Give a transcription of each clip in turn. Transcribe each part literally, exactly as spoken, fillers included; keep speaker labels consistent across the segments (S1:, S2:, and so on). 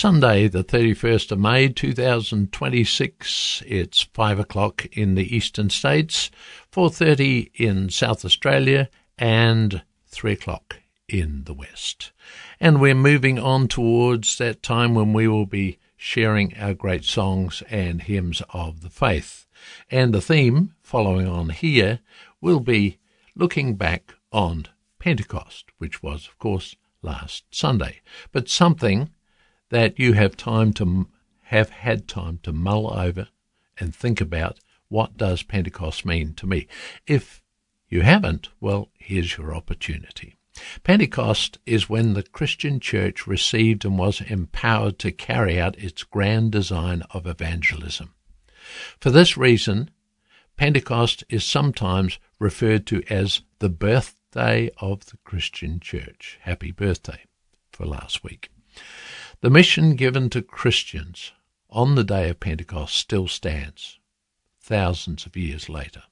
S1: Sunday, the thirty-first of May, two thousand twenty-six. It's five o'clock in the eastern states, four thirty in South Australia, and three o'clock in the west. And we're moving on towards that time when we will be sharing our great songs and hymns of the faith. And the theme, following on here, will be looking back on Pentecost, which was, of course, last Sunday. But something that you have time to have had time to mull over and think about, what does Pentecost mean to me? If you haven't, well, here's your opportunity. Pentecost is when the Christian church received and was empowered to carry out its grand design of evangelism. For this reason, Pentecost is sometimes referred to as the birthday of the Christian church. Happy birthday for last week. The mission given to Christians on the day of Pentecost still stands, thousands of years later.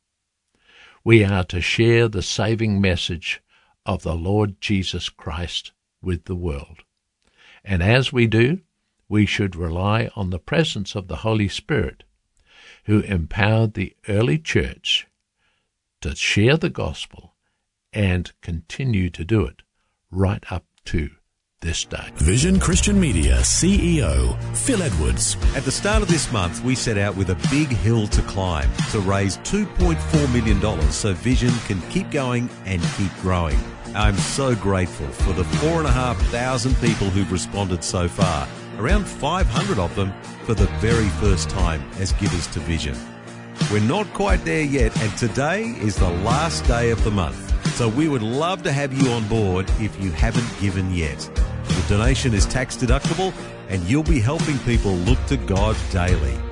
S1: We are to share the saving message of the Lord Jesus Christ with the world. And as we do, we should rely on the presence of the Holy Spirit, who empowered the early church to share the gospel and continue to do it right up to this day.
S2: Vision Christian Media C E O Phil Edwards.
S3: At the start of this month, we set out with a big hill to climb to raise two point four million dollars so Vision can keep going and keep growing. I'm so grateful for the four thousand five hundred people who've responded so far, around five hundred of them for the very first time as givers to Vision. We're not quite there yet, and today is the last day of the month. So we would love to have you on board if you haven't given yet. The donation is tax deductible, and you'll be helping people look to God daily.